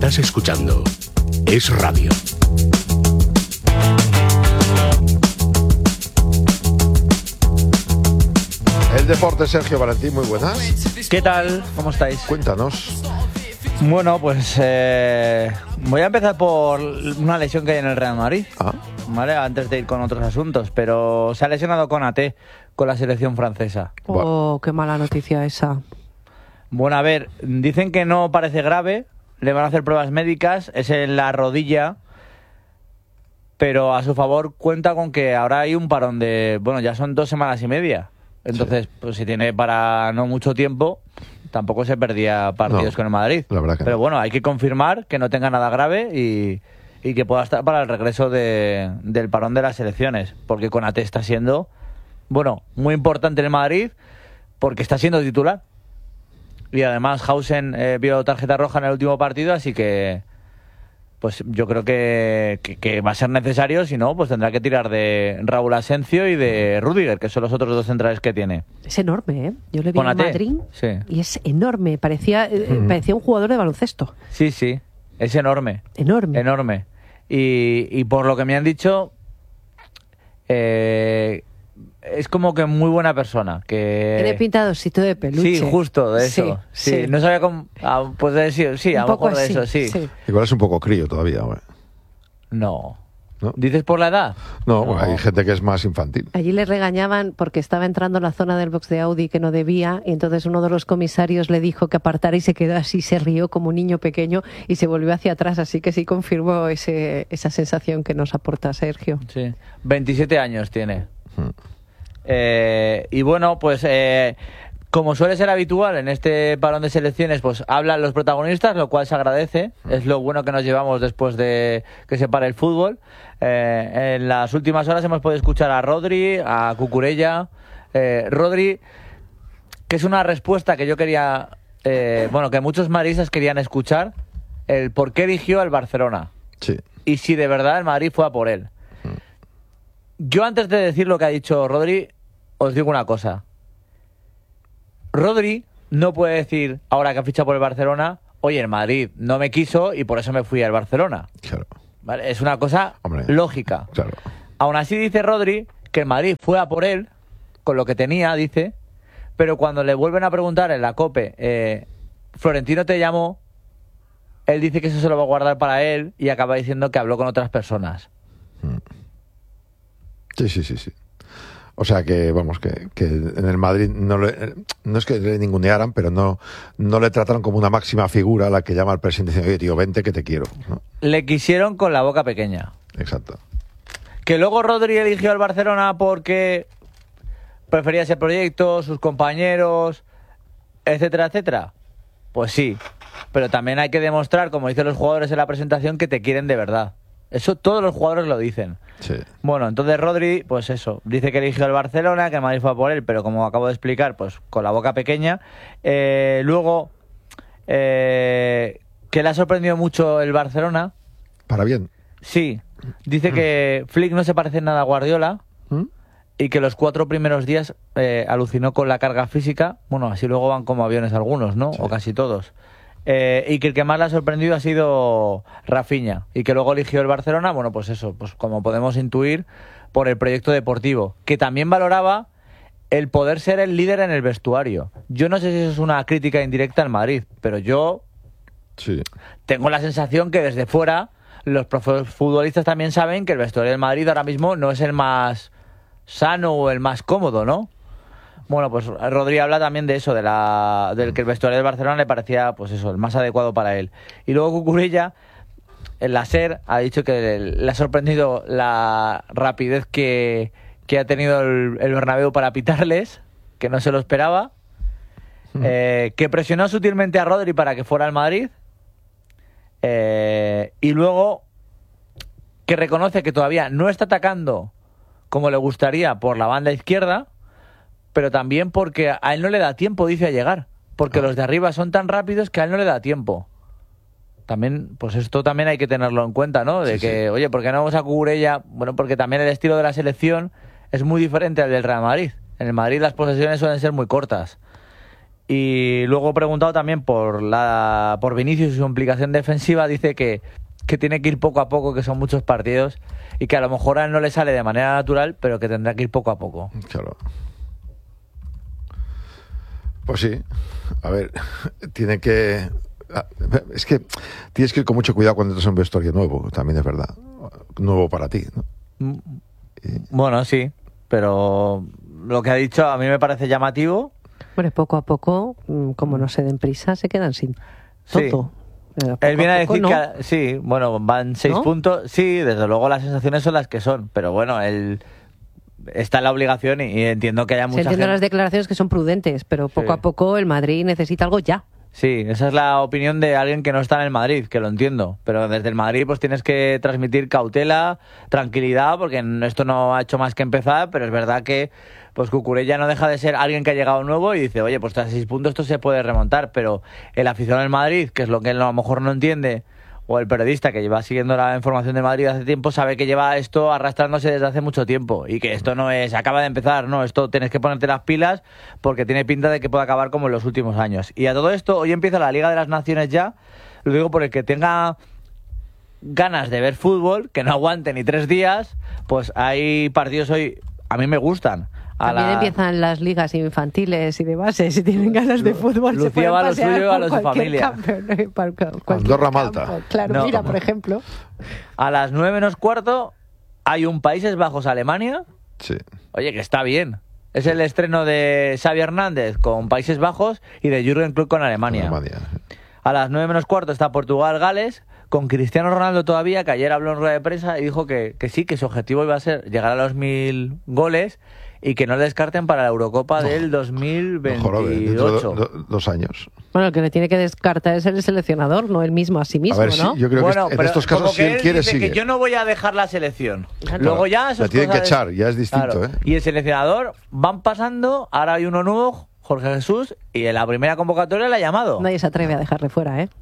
Estás escuchando Es Radio. El deporte, Sergio Valentín, muy buenas. ¿Qué tal? ¿Cómo estáis? Cuéntanos. Bueno, pues voy a empezar por una lesión que hay en el Real Madrid, ¿vale? Antes de ir con otros asuntos, pero se ha lesionado Konaté con la selección francesa. Oh, qué mala noticia esa. Bueno, a ver, dicen que no parece grave, le van a hacer pruebas médicas, es en la rodilla, pero a su favor cuenta con que ahora hay un parón de, bueno, ya son 2 semanas y media. Entonces, pues si tiene para no mucho tiempo, tampoco se perdía partidos con el Madrid. La verdad que pero bueno, hay que confirmar que no tenga nada grave y que pueda estar para el regreso del parón de las selecciones. Porque Konaté está siendo, bueno, muy importante en el Madrid porque está siendo titular. Y además Hausen vio tarjeta roja en el último partido, así que pues yo creo que va a ser necesario, si no, pues tendrá que tirar de Raúl Asencio y de Rüdiger, que son los otros 2 centrales que tiene. Es enorme, ¿eh? Yo le vi en Konaté, Madrid sí. Y es enorme, parecía un jugador de baloncesto. Sí, sí, es enorme. Enorme. Enorme. Y por lo que me han dicho, es como que muy buena persona. Tiene pinta osito de peluche. Sí, justo, de eso. Sí. No sabía cómo... pues decir, sí, a lo mejor de eso, sí. Igual es un poco crío todavía, güey. No. ¿No? ¿Dices por la edad? No, bueno, hay gente que es más infantil. Allí le regañaban porque estaba entrando en la zona del box de Audi que no debía, y entonces uno de los comisarios le dijo que apartara y se quedó así, se rió como un niño pequeño y se volvió hacia atrás, así que sí confirmó esa sensación que nos aporta Sergio. Sí, 27 años tiene. Y bueno, pues como suele ser habitual en este parón de selecciones, pues hablan los protagonistas, lo cual se agradece. Es lo bueno que nos llevamos después de que se pare el fútbol. En las últimas horas hemos podido escuchar a Rodri, a Cucurella. Rodri, que es una respuesta que yo quería, que muchos madridistas querían escuchar, el por qué eligió al Barcelona. Sí. Y si de verdad el Madrid fue a por él. Yo antes de decir lo que ha dicho Rodri, os digo una cosa. Rodri no puede decir, ahora que ha fichado por el Barcelona, oye, el Madrid no me quiso y por eso me fui al Barcelona. Claro. ¿Vale? Es una cosa lógica. Claro. Aún así dice Rodri que el Madrid fue a por él, con lo que tenía, dice, pero cuando le vuelven a preguntar en la COPE, Florentino te llamó, él dice que eso se lo va a guardar para él y acaba diciendo que habló con otras personas. Sí. O sea que, vamos, que en el Madrid no es que le ningunearan, pero no le trataron como una máxima figura a la que llama al presidente diciendo, oye, tío, vente que te quiero, ¿no? Le quisieron con la boca pequeña. Exacto. Que luego Rodri eligió al Barcelona porque prefería ese proyecto, sus compañeros, etcétera, etcétera. Pues sí, pero también hay que demostrar, como dicen los jugadores en la presentación, que te quieren de verdad. Eso todos los jugadores lo dicen. Sí. Bueno, entonces Rodri, pues eso, dice que eligió al Barcelona, que el Madrid fue a por él, pero como acabo de explicar, pues con la boca pequeña. Luego, que le ha sorprendido mucho el Barcelona. ¿Para bien? Sí. Dice que Flick no se parece en nada a Guardiola y que los 4 primeros días alucinó con la carga física. Bueno, así luego van como aviones algunos, ¿no? Sí. O casi todos. Y que el que más le ha sorprendido ha sido Rafinha, y que luego eligió el Barcelona, bueno, pues eso, pues como podemos intuir, por el proyecto deportivo, que también valoraba el poder ser el líder en el vestuario. Yo no sé si eso es una crítica indirecta al Madrid, pero yo tengo la sensación que desde fuera los futbolistas también saben que el vestuario del Madrid ahora mismo no es el más sano o el más cómodo, ¿no? Bueno, pues Rodri habla también de eso, del que el vestuario del Barcelona le parecía, pues eso, el más adecuado para él. Y luego Cucurella, en la SER, ha dicho que le ha sorprendido la rapidez que ha tenido el Bernabéu para pitarles, que no se lo esperaba, que presionó sutilmente a Rodri para que fuera al Madrid, y luego que reconoce que todavía no está atacando como le gustaría por la banda izquierda, pero también porque a él no le da tiempo, dice, a llegar. Porque los de arriba son tan rápidos que a él no le da tiempo. También, pues esto también hay que tenerlo en cuenta, ¿no? De que, oye, ¿por qué no vamos a Cucurella? Bueno, porque también el estilo de la selección es muy diferente al del Real Madrid. En el Madrid las posesiones suelen ser muy cortas. Y luego he preguntado también por Vinicius y su implicación defensiva. Dice que tiene que ir poco a poco, que son muchos partidos y que a lo mejor a él no le sale de manera natural, pero que tendrá que ir poco a poco. Claro. Pues sí. A ver, tiene que... Es que tienes que ir con mucho cuidado cuando entras en un vestuario nuevo, también es verdad. Nuevo para ti, ¿no? Bueno, sí, pero lo que ha dicho a mí me parece llamativo. Bueno, poco a poco, como no se den prisa, se quedan sin todo. Él viene a decir que sí, bueno, van 6 puntos. Sí, desde luego las sensaciones son las que son, pero bueno, él está en la obligación y entiendo que haya mucha gente. Entiendo las declaraciones que son prudentes, pero poco a poco el Madrid necesita algo ya. Sí, esa es la opinión de alguien que no está en el Madrid, que lo entiendo. Pero desde el Madrid pues tienes que transmitir cautela, tranquilidad, porque esto no ha hecho más que empezar, pero es verdad que pues Cucurella no deja de ser alguien que ha llegado nuevo y dice, oye, pues tras 6 puntos esto se puede remontar, pero el aficionado del Madrid, que es lo que él a lo mejor no entiende, o el periodista que lleva siguiendo la información de Madrid hace tiempo, sabe que lleva esto arrastrándose desde hace mucho tiempo y que esto no es, acaba de empezar, no, esto tienes que ponerte las pilas porque tiene pinta de que puede acabar como en los últimos años. Y a todo esto, hoy empieza la Liga de las Naciones ya, lo digo por el que tenga ganas de ver fútbol, que no aguante ni 3 días, pues hay partidos hoy, a mí me gustan. También empiezan las ligas infantiles y de base. Si tienen ganas de fútbol, Lucía se pueden va a lo pasear suyo, a lo de su cualquier familia. Andorra, Malta. Claro, No. mira, por ejemplo. A las 9 menos cuarto hay un Países Bajos-Alemania. Sí. Oye, que está bien. Es el estreno de Xavi Hernández con Países Bajos y de Jürgen Klopp con Alemania. A las 9 menos cuarto está Portugal-Gales, con Cristiano Ronaldo todavía, que ayer habló en rueda de prensa y dijo que sí, que su objetivo iba a ser llegar a los 1000 goles y que no le descarten para la Eurocopa del 2028. Dentro de 2 años. Bueno, el que le tiene que descartar es el seleccionador, no él mismo a sí mismo, A ver, ¿no? sí, yo creo Bueno, que en pero estos como casos, si que él quiere, dice sigue. que yo no voy a dejar la selección. Claro. Luego ya La tienen que echar, ya es distinto, Claro. Y el seleccionador van pasando, ahora hay uno nuevo, Jorge Jesús, y en la primera convocatoria le ha llamado. Nadie se atreve a dejarle fuera, ¿eh?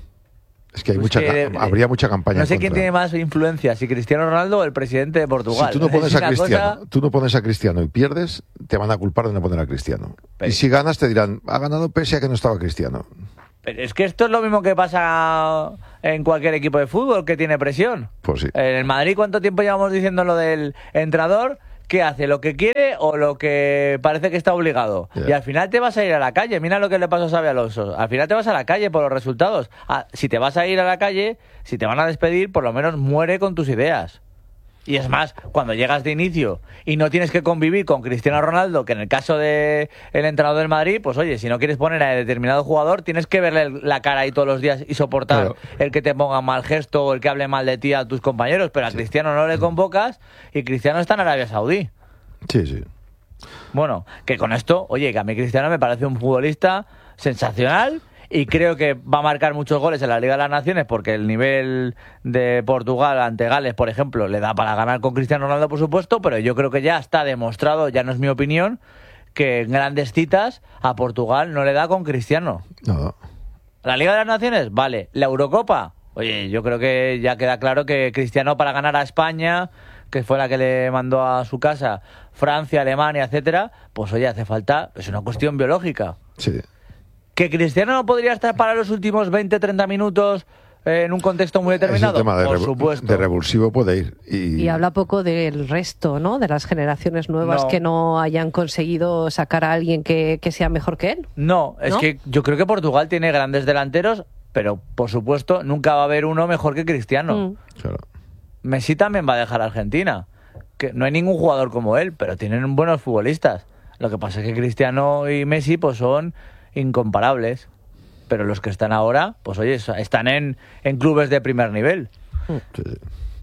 Es que hay Pues habría mucha campaña. No sé en quién contra. tiene más influencia, si Cristiano Ronaldo o el presidente de Portugal. Si tú no pones Es a una Cristiano, cosa- tú no pones a Cristiano y pierdes, te van a culpar de no poner a Cristiano. Pero- Y si ganas te dirán, ha ganado pese a que no estaba Cristiano. Pero es que esto es lo mismo que pasa en cualquier equipo de fútbol que tiene presión. Pues sí. En el Madrid, ¿cuánto tiempo llevamos diciendo lo del entrenador? ¿Qué hace? ¿Lo que quiere o lo que parece que está obligado? Yeah. Y al final te vas a ir a la calle. Mira lo que le pasó a Xabi Alonso. Al final te vas a la calle por los resultados. Si te vas a ir a la calle, si te van a despedir, por lo menos muere con tus ideas. Y es más, cuando llegas de inicio y no tienes que convivir con Cristiano Ronaldo, que en el caso de el entrenador del Madrid, pues oye, si no quieres poner a determinado jugador, tienes que verle la cara ahí todos los días y soportar Claro. el que te ponga mal gesto o el que hable mal de ti a tus compañeros, pero a Cristiano no le convocas y Cristiano está en Arabia Saudí. Sí, sí. Bueno, que con esto, oye, que a mí Cristiano me parece un futbolista sensacional y creo que va a marcar muchos goles en la Liga de las Naciones porque el nivel de Portugal ante Gales, por ejemplo, le da para ganar con Cristiano Ronaldo, por supuesto, pero yo creo que ya está demostrado, ya no es mi opinión, que en grandes citas a Portugal no le da con Cristiano. No. ¿La Liga de las Naciones? Vale. ¿La Eurocopa? Oye, yo creo que ya queda claro que Cristiano para ganar a España, que fue la que le mandó a su casa, Francia, Alemania, etcétera, pues oye, hace falta, es una cuestión biológica. Sí. ¿Que Cristiano no podría estar para los últimos 20-30 minutos en un contexto muy determinado? Ese tema Por supuesto. de revulsivo puede ir. Y habla poco del resto, ¿no? De las generaciones nuevas No. que no hayan conseguido sacar a alguien que sea mejor que él. No, es ¿No? que yo creo que Portugal tiene grandes delanteros, pero por supuesto nunca va a haber uno mejor que Cristiano. Mm. Claro. Messi también va a dejar a Argentina. Que no hay ningún jugador como él, pero tienen buenos futbolistas. Lo que pasa es que Cristiano y Messi pues son incomparables. Pero los que están ahora, pues oye, están en clubes de primer nivel. Sí, sí.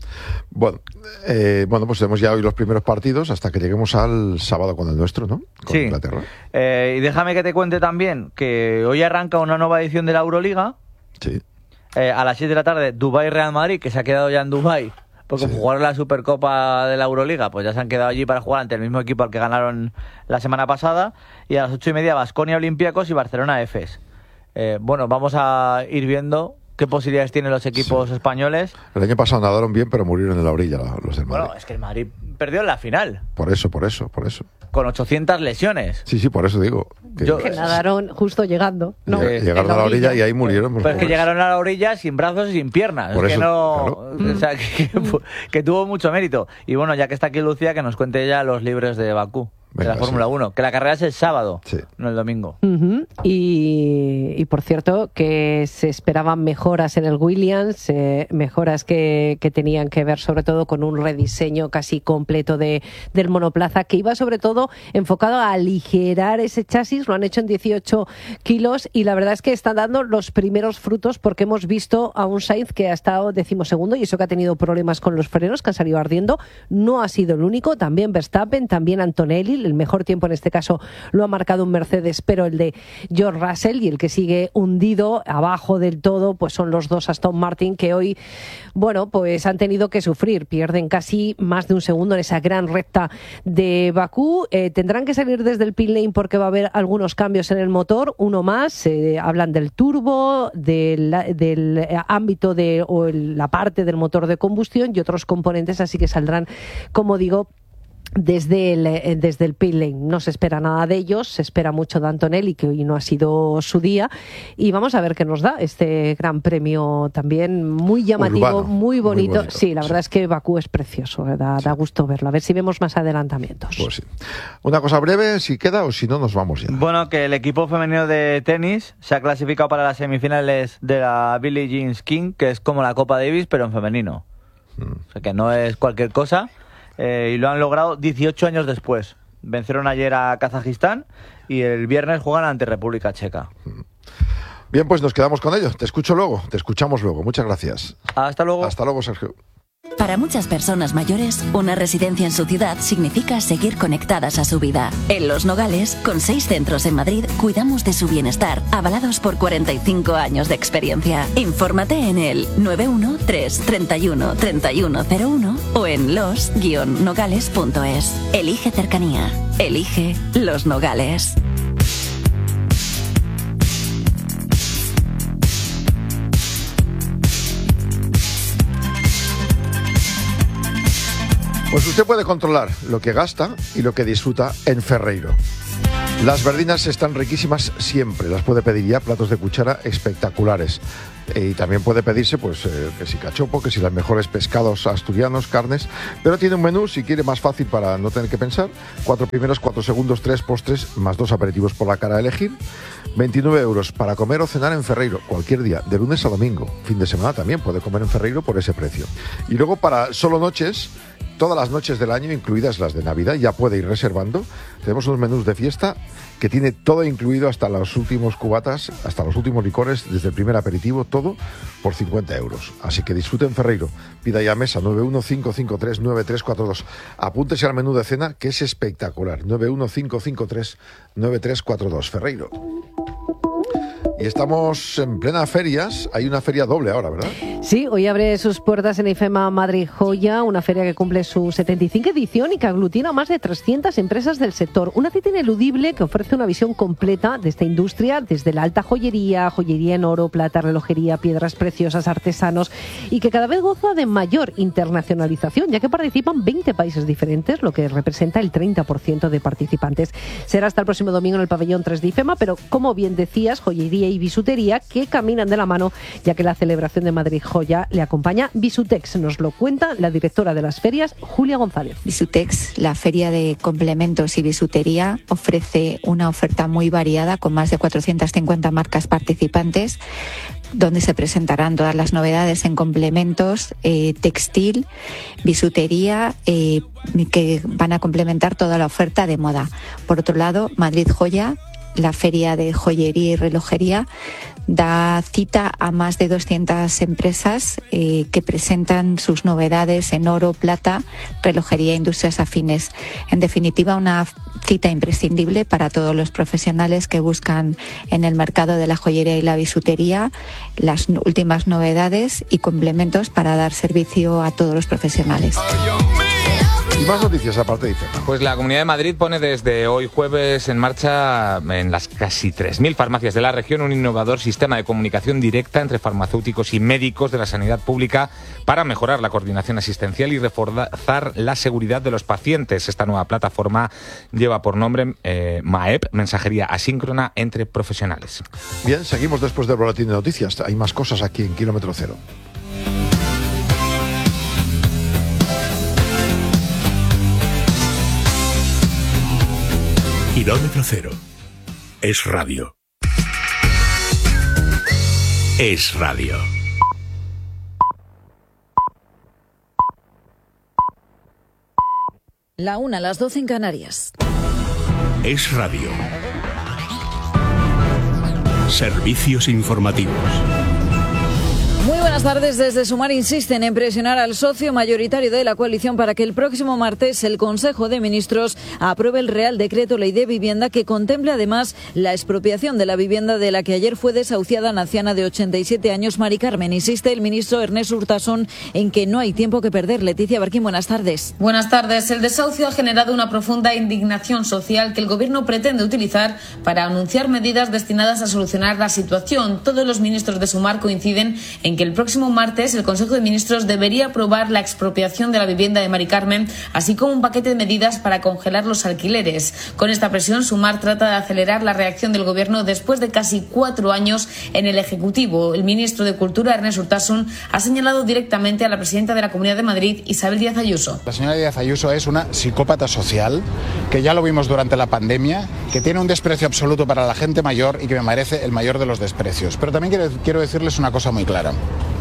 Bueno, pues tenemos ya hoy los primeros partidos hasta que lleguemos al sábado con el nuestro, ¿no? Con Sí. Inglaterra. Y déjame que te cuente también que hoy arranca una nueva edición de la Euroliga. Sí. A las 6 de la tarde, Dubái-Real Madrid, que se ha quedado ya en Dubái. Porque Sí. jugaron la Supercopa de la Euroliga, pues ya se han quedado allí para jugar ante el mismo equipo al que ganaron la semana pasada. Y a las 8:30, Baskonia, Olympiacos y Barcelona Efes. Bueno, vamos a ir viendo qué posibilidades tienen los equipos españoles. El año pasado nadaron bien, pero murieron en la orilla los del Madrid. Bueno, es que el Madrid perdió en la final. Por eso. con 800 lesiones. Sí, por eso digo. Que nadaron justo llegando. ¿no? Llegaron a la orilla y ahí murieron. Pero es que llegaron a la orilla sin brazos y sin piernas. Por es eso, que no, claro. O sea, que tuvo mucho mérito. Y bueno, ya que está aquí Lucía, que nos cuente ya los libres de Bakú. Venga, de la Fórmula 1, que la carrera es el sábado, no el domingo. Y por cierto, que se esperaban mejoras en el Williams, mejoras que tenían que ver sobre todo con un rediseño casi completo del monoplaza, que iba sobre todo enfocado a aligerar ese chasis. Lo han hecho en 18 kilos y la verdad es que están dando los primeros frutos, porque hemos visto a un Sainz que ha estado 12º, y eso que ha tenido problemas con los frenos, que han salido ardiendo. No ha sido el único, también Verstappen, también Antonelli. El mejor tiempo en este caso lo ha marcado un Mercedes, pero el de George Russell, y el que sigue hundido abajo del todo pues son los dos Aston Martin, que hoy, bueno, pues han tenido que sufrir, pierden casi más de un segundo en esa gran recta de Bakú. Tendrán que salir desde el pit lane porque va a haber algunos cambios en el motor, uno más, hablan del turbo, del ámbito la parte del motor de combustión y otros componentes, así que saldrán, como digo, desde el pit lane. No se espera nada de ellos, se espera mucho de Antonelli, que hoy no ha sido su día, y vamos a ver qué nos da este gran premio también muy llamativo, urbano, muy bonito. Muy bonito. Sí, la verdad es que Bakú es precioso, da gusto verlo. A ver si vemos más adelantamientos. Pues sí. Una cosa breve, si queda, o si no, nos vamos ya. Bueno, que el equipo femenino de tenis se ha clasificado para las semifinales de la Billie Jean King, que es como la Copa Davis, pero en femenino. O sea, que no es cualquier cosa. Y lo han logrado 18 años después. Vencieron ayer a Kazajistán y el viernes juegan ante República Checa. Bien, pues nos quedamos con ello. Te escuchamos luego. Muchas gracias. Hasta luego. Hasta luego, Sergio. Para muchas personas mayores, una residencia en su ciudad significa seguir conectadas a su vida. En Los Nogales, con 6 centros en Madrid, cuidamos de su bienestar, avalados por 45 años de experiencia. Infórmate en el 913 31 3101 o en los-nogales.es. Elige cercanía. Elige Los Nogales. Pues usted puede controlar lo que gasta y lo que disfruta en Ferreiro. Las verdinas están riquísimas siempre, las puede pedir ya, platos de cuchara espectaculares. Y también puede pedirse, pues, que si cachopo, que si los mejores pescados asturianos, carnes. Pero tiene un menú, si quiere, más fácil para no tener que pensar. 4 primeros, 4 segundos, 3 postres, más 2 aperitivos por la cara a elegir. 29 euros para comer o cenar en Ferreiro, cualquier día, de lunes a domingo. Fin de semana también puede comer en Ferreiro por ese precio. Y luego para solo noches, todas las noches del año, incluidas las de Navidad, ya puede ir reservando. Tenemos unos menús de fiesta que tiene todo incluido, hasta los últimos cubatas, hasta los últimos licores, desde el primer aperitivo, todo por 50 euros. Así que disfruten Ferreiro. Pida ya mesa 915539342. Apúntese al menú de cena, que es espectacular. 915539342. Ferreiro. Y estamos en plena ferias. Hay una feria doble ahora, ¿verdad? Sí, hoy abre sus puertas en IFEMA Madrid Joya, una feria que cumple su 75 edición y que aglutina a más de 300 empresas del sector. Una cita ineludible que ofrece una visión completa de esta industria, desde la alta joyería, joyería en oro, plata, relojería, piedras preciosas, artesanos, y que cada vez goza de mayor internacionalización, ya que participan 20 países diferentes, lo que representa el 30% de participantes. Será hasta el próximo domingo en el pabellón 3 de IFEMA, pero como bien decías, joyería y bisutería que caminan de la mano, ya que la celebración de Madrid Joya le acompaña Bisutex. Nos lo cuenta la directora de las ferias, Julia González. Bisutex, la feria de complementos y bisutería, ofrece una oferta muy variada con más de 450 marcas participantes, donde se presentarán todas las novedades en complementos, textil, bisutería, que van a complementar toda la oferta de moda. Por otro lado, Madrid Joya, la feria de joyería y relojería, da cita a más de 200 empresas que presentan sus novedades en oro, plata, relojería e industrias afines. En definitiva, una cita imprescindible para todos los profesionales que buscan en el mercado de la joyería y la bisutería las últimas novedades y complementos para dar servicio a todos los profesionales. Y más noticias aparte de IFEMA. Pues la Comunidad de Madrid pone desde hoy jueves en marcha en las casi 3.000 farmacias de la región un innovador sistema de comunicación directa entre farmacéuticos y médicos de la sanidad pública para mejorar la coordinación asistencial y reforzar la seguridad de los pacientes. Esta nueva plataforma lleva por nombre MAEP, mensajería asíncrona entre profesionales. Bien, seguimos después del boletín de noticias. Hay más cosas aquí en Kilómetro Cero. Kilómetro Cero. Es radio. Es radio. La 1, las 12 en Canarias. Es radio. Servicios informativos. Muy buenas tardes. Desde Sumar insisten en presionar al socio mayoritario de la coalición para que el próximo martes el Consejo de Ministros apruebe el Real Decreto Ley de Vivienda que contemple además la expropiación de la vivienda de la que ayer fue desahuciada la anciana de 87 años, Mari Carmen. Insiste el ministro Ernest Urtasun en que no hay tiempo que perder. Leticia Barquín, buenas tardes. Buenas tardes. El desahucio ha generado una profunda indignación social que el Gobierno pretende utilizar para anunciar medidas destinadas a solucionar la situación. Todos los ministros de Sumar coinciden en que el próximo martes el Consejo de Ministros debería aprobar la expropiación de la vivienda de Mari Carmen, así como un paquete de medidas para congelar los alquileres. Con esta presión, Sumar trata de acelerar la reacción del Gobierno después de casi 4 años en el Ejecutivo. El ministro de Cultura, Ernest Urtasun, ha señalado directamente a la presidenta de la Comunidad de Madrid, Isabel Díaz Ayuso. La señora Díaz Ayuso es una psicópata social, que ya lo vimos durante la pandemia, que tiene un desprecio absoluto para la gente mayor y que me merece el mayor de los desprecios. Pero también quiero decirles una cosa muy clara.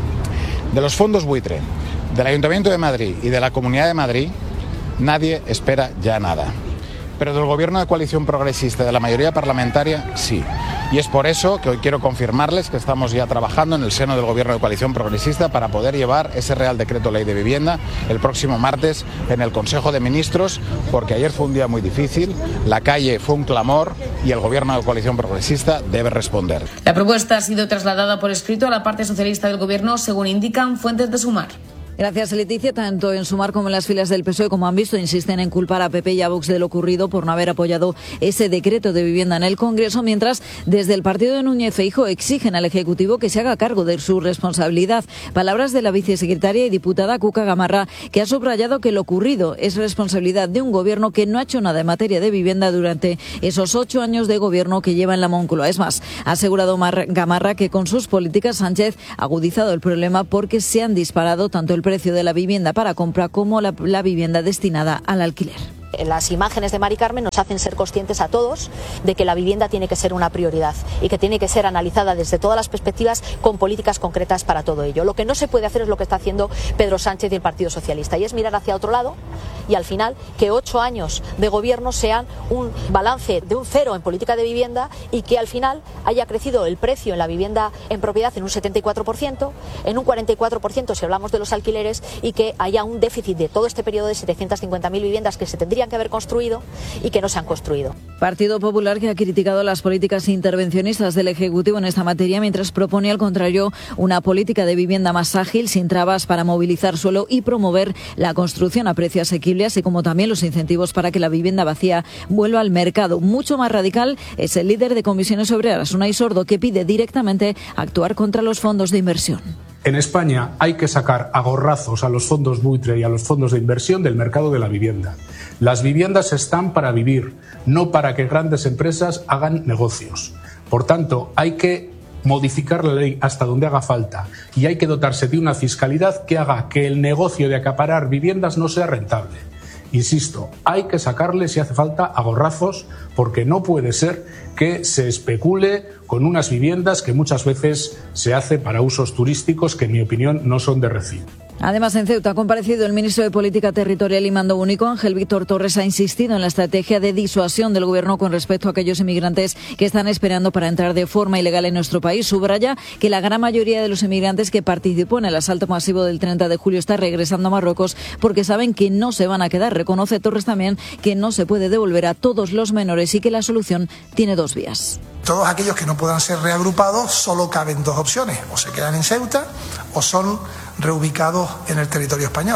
De los fondos buitre, del Ayuntamiento de Madrid y de la Comunidad de Madrid, nadie espera ya nada. Pero del Gobierno de coalición progresista y de la mayoría parlamentaria, sí. Y es por eso que hoy quiero confirmarles que estamos ya trabajando en el seno del Gobierno de coalición progresista para poder llevar ese Real Decreto Ley de Vivienda el próximo martes en el Consejo de Ministros, porque ayer fue un día muy difícil, la calle fue un clamor y el Gobierno de coalición progresista debe responder. La propuesta ha sido trasladada por escrito a la parte socialista del Gobierno, según indican fuentes de Sumar. Gracias, Leticia. Tanto en Sumar como en las filas del PSOE, como han visto, insisten en culpar a PP y a Vox de lo ocurrido por no haber apoyado ese decreto de vivienda en el Congreso, mientras desde el partido de Núñez Feijóo exigen al Ejecutivo que se haga cargo de su responsabilidad. Palabras de la vicesecretaria y diputada Cuca Gamarra, que ha subrayado que lo ocurrido es responsabilidad de un Gobierno que no ha hecho nada en materia de vivienda durante esos 8 años de gobierno que lleva en la Moncloa. Es más, ha asegurado Gamarra que con sus políticas Sánchez ha agudizado el problema porque se han disparado tanto el precio de la vivienda para compra como la vivienda destinada al alquiler. Las imágenes de Mari Carmen nos hacen ser conscientes a todos de que la vivienda tiene que ser una prioridad y que tiene que ser analizada desde todas las perspectivas con políticas concretas para todo ello. Lo que no se puede hacer es lo que está haciendo Pedro Sánchez y el Partido Socialista, y es mirar hacia otro lado y al final que 8 años de gobierno sean un balance de un 0 en política de vivienda y que al final haya crecido el precio en la vivienda en propiedad en un 74%, en un 44% si hablamos de los alquileres, y que haya un déficit de todo este periodo de 750.000 viviendas que se tendrían que haber construido y que no se han construido. Partido Popular, que ha criticado las políticas intervencionistas del Ejecutivo en esta materia, mientras propone al contrario una política de vivienda más ágil, sin trabas para movilizar suelo y promover la construcción a precio asequible, así como también los incentivos para que la vivienda vacía vuelva al mercado. Mucho más radical es el líder de Comisiones Obreras, Unai Sordo, que pide directamente actuar contra los fondos de inversión. En España hay que sacar a gorrazos a los fondos buitre y a los fondos de inversión del mercado de la vivienda. Las viviendas están para vivir, no para que grandes empresas hagan negocios. Por tanto, hay que modificar la ley hasta donde haga falta y hay que dotarse de una fiscalidad que haga que el negocio de acaparar viviendas no sea rentable. Insisto, hay que sacarle, si hace falta, a gorrazos, porque no puede ser que se especule con unas viviendas que muchas veces se hace para usos turísticos que, en mi opinión, no son de recibo. Además, en Ceuta ha comparecido el ministro de Política Territorial y Mando Único, Ángel Víctor Torres, ha insistido en la estrategia de disuasión del Gobierno con respecto a aquellos inmigrantes que están esperando para entrar de forma ilegal en nuestro país. Subraya que la gran mayoría de los inmigrantes que participó en el asalto masivo del 30 de julio está regresando a Marruecos porque saben que no se van a quedar. Reconoce Torres también que no se puede devolver a todos los menores y que la solución tiene 2 vías. Todos aquellos que no puedan ser reagrupados, solo caben 2 opciones: o se quedan en Ceuta o son reubicados en el territorio español.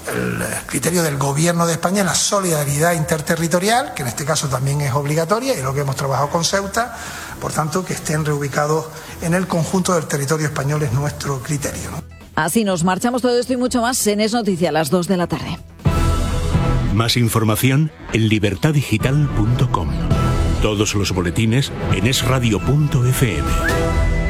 el criterio del Gobierno de España, la solidaridad interterritorial, que en este caso también es obligatoria, y lo que hemos trabajado con Ceuta, por tanto, que estén reubicados en el conjunto del territorio español es nuestro criterio, ¿no? Así nos marchamos, todo esto y mucho más en Es Noticia a las 2 de la tarde. Más información en libertadigital.com. Todos los boletines en esradio.fm.